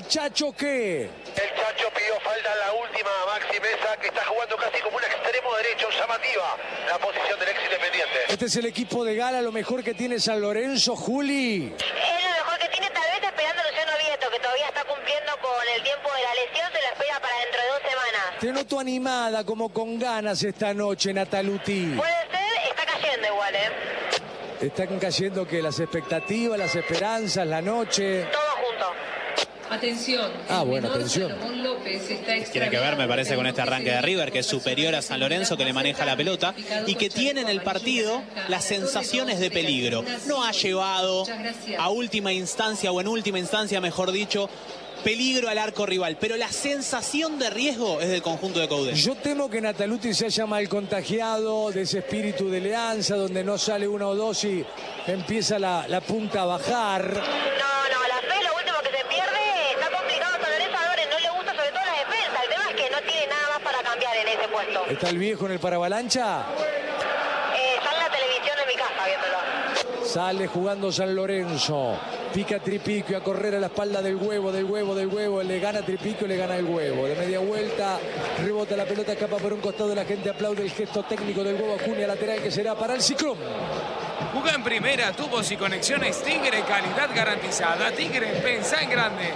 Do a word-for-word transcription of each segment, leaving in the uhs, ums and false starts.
Chacho qué? El Chacho pidió falta en la última, Maxi Mesa, que está jugando casi como un extremo derecho, llamativa la posición del ex Independiente. Este es el equipo de gala, lo mejor que tiene San Lorenzo, Juli. Es lo mejor que tiene, tal vez esperando a Luciano Vieto, que todavía está cumpliendo con el tiempo de la lesión, se la espera para dentro de dos semanas. Te noto animada, como con ganas esta noche, Nataluti. Puede ser, está cayendo igual, ¿eh? Están cayendo que las expectativas, las esperanzas, la noche. Todo junto. Atención. Ah, bueno, atención. Salomón López está Tiene que ver, me parece, con este arranque de River, que es superior a San Lorenzo, que le maneja la pelota y que tiene en el partido las sensaciones de peligro. No ha llevado a última instancia, o en última instancia, mejor dicho, peligro al arco rival, pero la sensación de riesgo es del conjunto de Coudet. Yo temo que Nataluti se haya mal contagiado de ese espíritu de leanza, donde no sale uno o dos y empieza la, la punta a bajar. No, no, la fe es lo último que se pierde. Está complicado San Lorenzo Álvarez, no le gusta sobre todo la defensa. El tema es que no tiene nada más para cambiar en ese puesto. ¿Está el viejo en el paravalancha? Eh, está en la televisión en mi casa viéndolo. Sale jugando San Lorenzo. Pica Tripiquio a correr a la espalda del huevo, del huevo, del huevo. Le gana Tripiquio, le gana el huevo. De media vuelta, rebota la pelota, escapa por un costado. La gente aplaude el gesto técnico del huevo Acuña, lateral que será para el Ciclón. Jugó en primera, tubos y conexiones Tigre, calidad garantizada. Tigre, pensá en grande.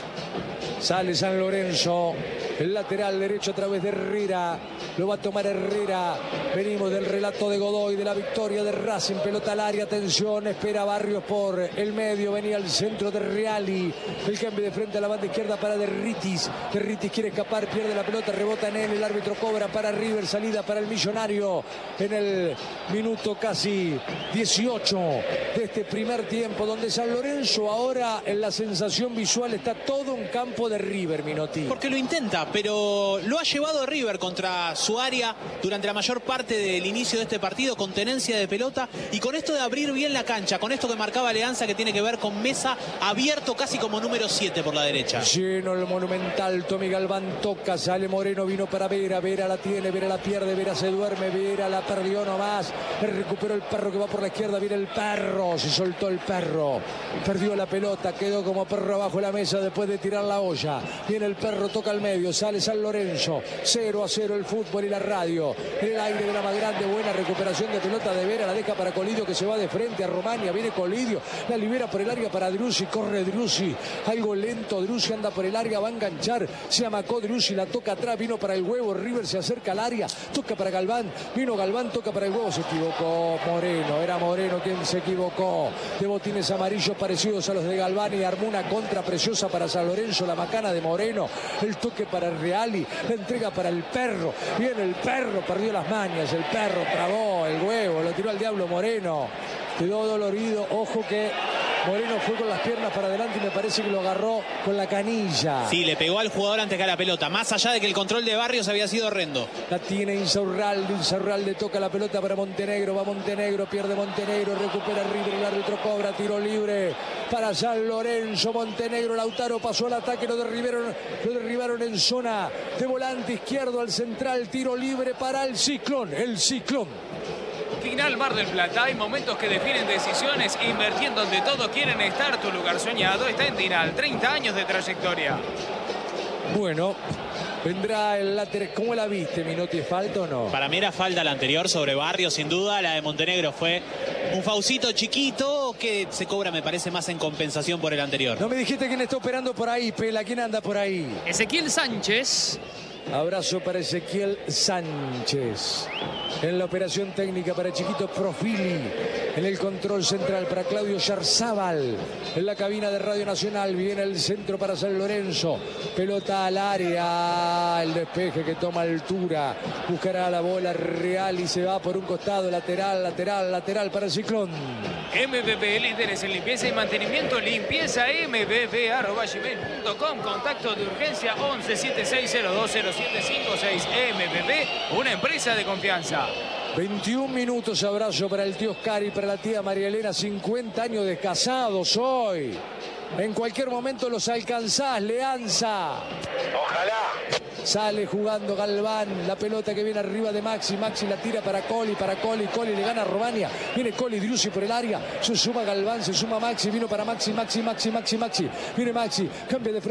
Sale San Lorenzo, el lateral derecho a través de Herrera. Lo va a tomar Herrera. Venimos del relato de Godoy, de la victoria de Racing. Pelota al área, atención, espera Barrios por el medio. Venía al centro de Reali. El cambio de frente a la banda izquierda para Derritis. Derritis quiere escapar, pierde la pelota, rebota en él. El árbitro cobra para River, salida para el Millonario. En el minuto casi dieciocho de este primer tiempo, donde San Lorenzo ahora en la sensación visual está todo un campo de River, Minotti. Porque lo intenta, pero lo ha llevado River contra su área durante la mayor parte del inicio de este partido, con tenencia de pelota y con esto de abrir bien la cancha, con esto que marcaba Alianza, que tiene que ver con Mesa abierto casi como número siete por la derecha. Lleno el Monumental, Tommy Galván toca, sale Moreno, vino para Vera, Vera la tiene, Vera la pierde, Vera se duerme, Vera la perdió nomás, recuperó el perro que va por la izquierda, viene el perro, se soltó el perro, perdió la pelota, quedó como perro abajo de la mesa después de tirar la olla, viene el perro, toca al medio, sale San Lorenzo, cero a cero el fútbol y la radio, en el aire de la más grande, buena recuperación de pelota de Vera, la deja para Colidio que se va de frente a Romania, viene Colidio, la libera por el área para Driussi, corre Driussi, algo lento, Driussi anda por el área, va a enganchar, se amacó Driussi, la toca atrás, vino para el huevo, River se acerca al área, toca para Galván, vino Galván, toca para el huevo, se equivocó Moreno, era Moreno quien se equivocó, de botines amarillos parecidos a los de Galván y armó una contra preciosa para San Lorenzo, la macana de Moreno, el toque para Reali, la entrega para el perro, viene el perro, perdió las mañas, el perro trabó el huevo, lo tiró al diablo Moreno, quedó dolorido, ojo que Moreno fue con las piernas para adelante y me parece que lo agarró con la canilla. Sí, le pegó al jugador antes que a la pelota, más allá de que el control de Barrios había sido horrendo. La tiene Insaurralde, Insaurralde toca la pelota para Montenegro, va Montenegro, pierde Montenegro, recupera River, el árbitro cobra, tiro libre para San Lorenzo, Montenegro, Lautaro pasó al ataque, lo derribaron, lo derribaron en zona de volante izquierdo al central, tiro libre para el Ciclón, el Ciclón. Final Mar del Plata, hay momentos que definen decisiones, invertir donde todos quieren estar, tu lugar soñado está en Tinal, treinta años de trayectoria. Bueno, vendrá el lateral, ¿cómo la viste, Minotti? ¿Es falta o no? Para mí era falta la anterior sobre Barrios, sin duda, la de Montenegro fue un faucito chiquito que se cobra, me parece, más en compensación por el anterior. No me dijiste quién está operando por ahí, Pela, ¿quién anda por ahí? Ezequiel Sánchez. Abrazo para Ezequiel Sánchez. En la operación técnica para Chiquito Profili. En el control central para Claudio Yarzábal. En la cabina de Radio Nacional viene el centro para San Lorenzo. Pelota al área. El despeje que toma altura. Buscará la bola Real y se va por un costado. Lateral, lateral, lateral para el Ciclón. M B B, líderes en limpieza y mantenimiento. Limpieza m b b arroba gmail punto com. Contacto de urgencia once setenta y seis cero dos cero siete cinco seis. M B B, una empresa de confianza. veintiún minutos, abrazo para el tío Oscar y para la tía María Elena, cincuenta años de casados hoy. En cualquier momento los alcanzás, Leanza. Ojalá. Sale jugando Galván, la pelota que viene arriba de Maxi, Maxi la tira para Coli, para Coli, Coli le gana a Romania, viene Coli, Driussi por el área, se suma Galván, se suma Maxi, vino para Maxi, Maxi, Maxi, Maxi, Maxi, viene Maxi, cambia de frente.